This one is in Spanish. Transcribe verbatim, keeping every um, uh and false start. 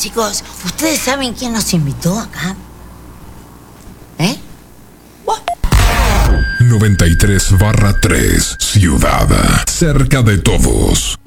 Chicos, ¿ustedes saben quién nos invitó acá? ¿Eh? noventa y tres barra tres Ciudad, cerca de todos.